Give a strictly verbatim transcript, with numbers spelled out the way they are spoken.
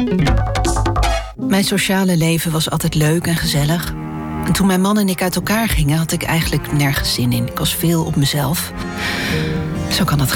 Mijn sociale leven was altijd leuk en gezellig. En toen mijn man en ik uit elkaar gingen, had ik eigenlijk nergens zin in. Ik was veel op mezelf. Zo kan het